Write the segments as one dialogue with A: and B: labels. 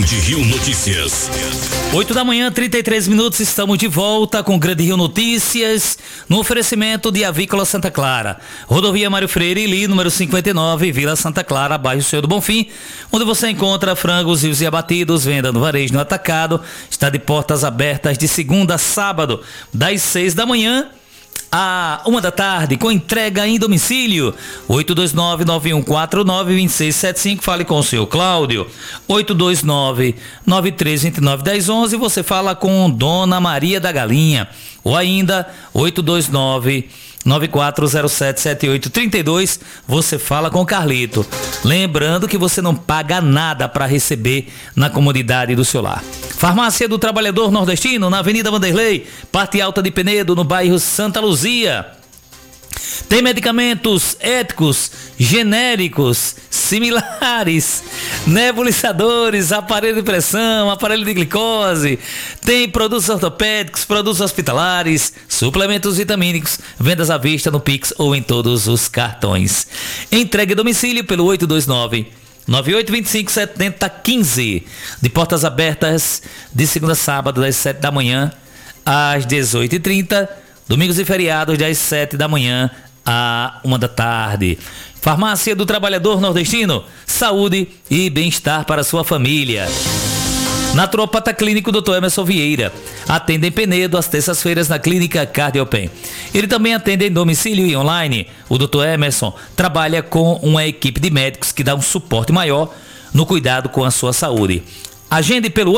A: Grande Rio Notícias.
B: 8 da manhã, 33 minutos, estamos de volta com Grande Rio Notícias, no oferecimento de Avícola Santa Clara. Rodovia Mário Freire Ili, número 59, Vila Santa Clara, bairro Senhor do Bonfim, onde você encontra frangos e abatidos, venda no varejo no atacado. Está de portas abertas de segunda a sábado, das 6 da manhã à 1 da tarde, com entrega em domicílio. 829-9149-2675. Fale com o seu Cláudio. 829-9329-1011. Você fala com Dona Maria da Galinha. Ou ainda 829-9407-7832. Você fala com Carlito. Lembrando que você não paga nada para receber na comodidade do seu lar. Farmácia do Trabalhador Nordestino, na Avenida Vanderlei, parte alta de Penedo, no bairro Santa Luzia. Tem medicamentos éticos, genéricos, similares, nebulizadores, aparelho de pressão, aparelho de glicose. Tem produtos ortopédicos, produtos hospitalares, suplementos vitamínicos, vendas à vista no Pix ou em todos os cartões. Entregue a domicílio pelo 829-9825-7015. De portas abertas de segunda a sábado, das 7 da manhã às 18h30. Domingos e feriados, das 7 da manhã à 1 da tarde. Farmácia do Trabalhador Nordestino. Saúde e bem-estar para a sua família. Naturopata Clínico Dr. Emerson Vieira. Atende em Penedo às terças-feiras na Clínica Cardiopen. Ele também atende em domicílio e online. O Dr. Emerson trabalha com uma equipe de médicos que dá um suporte maior no cuidado com a sua saúde. Agende pelo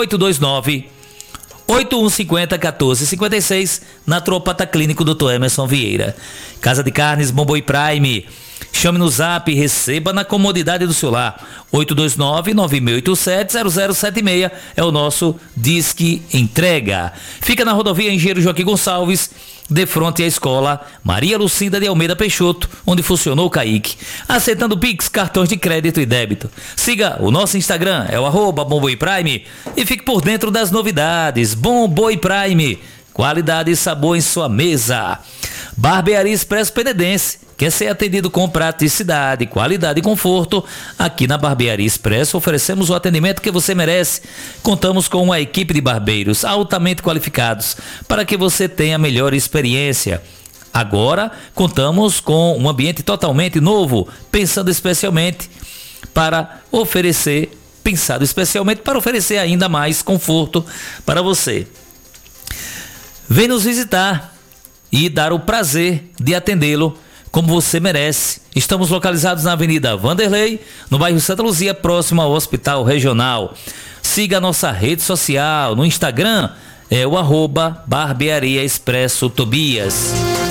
B: 829-8150-1456, Naturopata Clínico Dr. Emerson Vieira. Casa de Carnes Bom-Boi Prime. Chame no zap e receba na comodidade do seu lar. 829-9687-0076 é o nosso Disque Entrega. Fica na rodovia Engenheiro Joaquim Gonçalves, de frente à escola Maria Lucinda de Almeida Peixoto, onde funcionou o Caique. Aceitando Pix, cartões de crédito e débito. Siga o nosso Instagram, é o @Bom-Boi Prime, e fique por dentro das novidades. Bom-Boi Prime, qualidade e sabor em sua mesa. Barbearia Expresso Penedense. Quer ser atendido com praticidade, qualidade e conforto? Aqui na Barbearia Expresso oferecemos o atendimento que você merece. Contamos com uma equipe de barbeiros altamente qualificados para que você tenha a melhor experiência. Agora contamos com um ambiente totalmente novo, pensado especialmente para oferecer ainda mais conforto para você. Vem nos visitar e dar o prazer de atendê-lo como você merece. Estamos localizados na Avenida Vanderlei, no bairro Santa Luzia, próximo ao Hospital Regional. Siga a nossa rede social, no Instagram, é o @Barbearia Expresso Tobias.